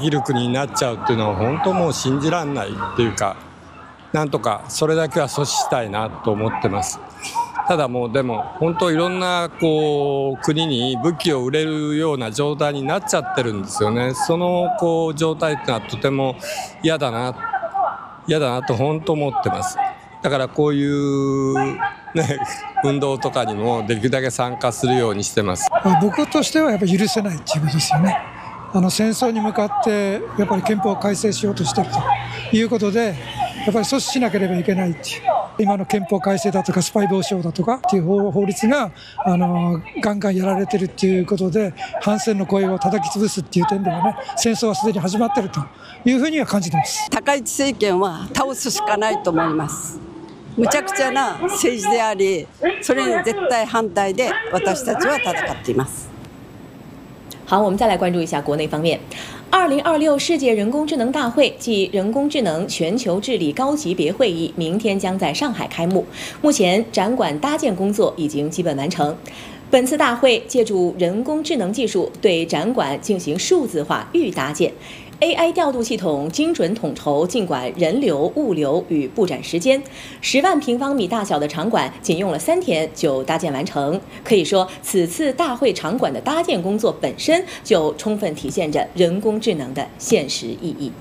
きる国になっちゃうっていうのは本当もう信じらんないっていうか、なんとかそれだけは阻止したいなと思ってます。ただもうでも本当いろんな国に武器を売れるような状態になっちゃってるんですよね。その状態っていうのはとても嫌だなと本当思ってます。だからこういうね運動とかにもできるだけ参加するようにしてます。 僕としてはやっぱり許せないっていうことですよね。戦争に向かってやっぱり憲法を改正しようとしているということで、やっぱり阻止しなければいけないっていう、今の憲法改正だとかスパイ防止法だとかっていう法律がガンガンやられてるっていうことで、反戦の声を叩き潰すっていう点ではね、戦争はすでに始まっているというふうには感じています。 高市政権は倒すしかないと思います。無茶苦茶な政治であり、それに絶対反対で私たちは戦っています。 好，我们再来关注一下国内方面。2026世界人工智能大会暨人工智能全球治理高级别会议明天将在上海开幕。目前展馆搭建工作已经基本完成。本次大会借助人工智能技术，对展馆进行数字化预搭建。AI 调度系统精准统筹尽管人流、物流与布展时间，10万平方米大小的场馆仅用了3天就搭建完成。可以说，此次大会场馆的搭建工作本身就充分体现着人工智能的现实意义。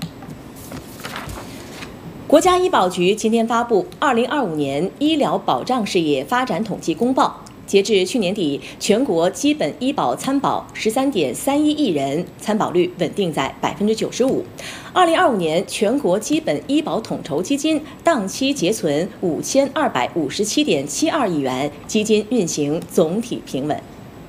国家医保局今天发布2025年医疗保障事业发展统计公报。截至去年底，全国基本医保参保13.31亿人，参保率稳定在95%。2025年全国基本医保统筹基金当期结存5257.72亿元，基金运行总体平稳。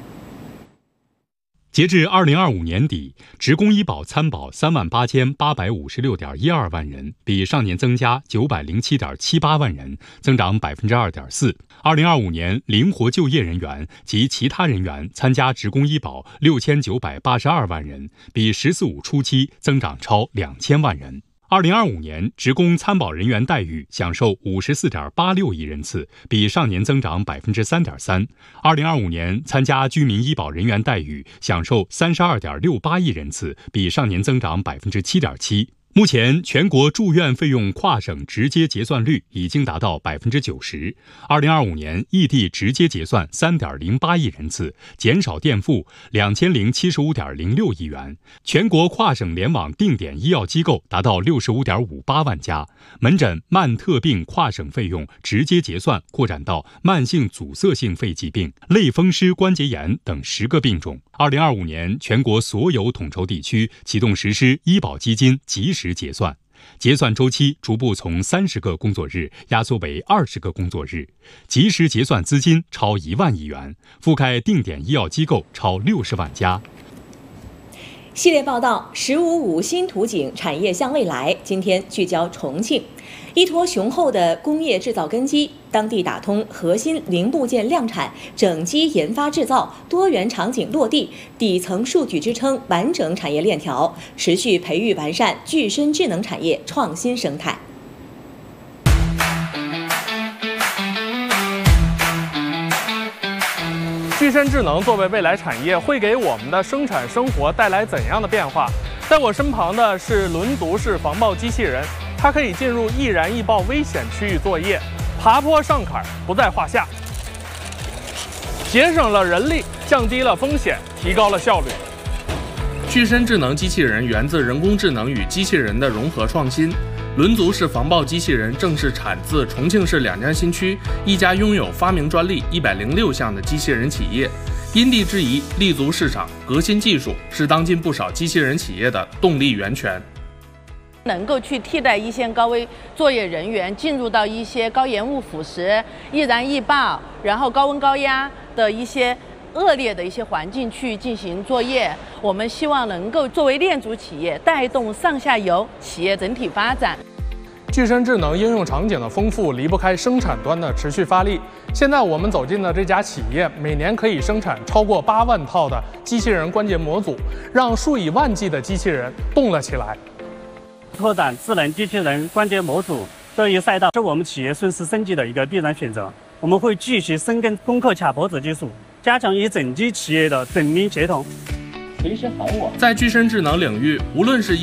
截至2025年底，职工医保参保38856.12万人，比上年增加907.78万人，增长2.4%。2025年灵活就业人员及其他人员参加职工医保6982万人，比“十四五”初期增长超2000万人。2025年职工参保人员待遇享受54.86亿人次，比上年增长3.3%。2025年参加居民医保人员待遇享受32.68亿人次，比上年增长7.7%。目前，全国住院费用跨省直接结算率已经达到90%。2025年，异地直接结算3.08亿人次，减少垫付2075.06亿元。全国跨省联网定点医药机构达到65.58万家，门诊慢特病跨省费用直接结算扩展到慢性阻塞性肺疾病、类风湿关节炎等10个病种。2025年，全国所有统筹地区启动实施医保基金及时结算，结算周期逐步从30个工作日压缩为20个工作日，及时结算资金超1万亿元，覆盖定点医药机构超60万家。 系列报道“15.5新图景产业向未来”今天聚焦重庆，依托雄厚的工业制造根基，当地打通核心零部件量产、整机研发制造、多元场景落地、底层数据支撑完整产业链条，持续培育完善具身智能产业创新生态。 具身智能作为未来产业，会给我们的生产生活带来怎样的变化？在我身旁的是轮足式防爆机器人，它可以进入易燃易爆危险区域作业，爬坡上坎不在话下，节省了人力，降低了风险，提高了效率。具身智能机器人源自人工智能与机器人的融合创新。轮足式防爆机器人正是产自重庆市两江新区一家拥有发明专利106项的机器人企业，因地制宜，立足市场，革新技术，是当今不少机器人企业的动力源泉。 能够去替代一线高危作业人员，进入到一些高盐雾腐蚀、易燃易爆，然后高温高压的一些恶劣的一些环境去进行作业。我们希望能够作为链足企业，带动上下游企业整体发展。 具身智能应用场景的丰富离不开生产端的持续发力。现在我们走进的这家企业，每年可以生产超过8万套的机器人关节模组，让数以万计的机器人动了起来。 拓展智能机器人关节模组这一赛道是我们企业顺势升级的一个必然选择。我们会继续深耕攻克卡脖子技术，加强与整机企业的缜密协同。 在具身智能领域，无论是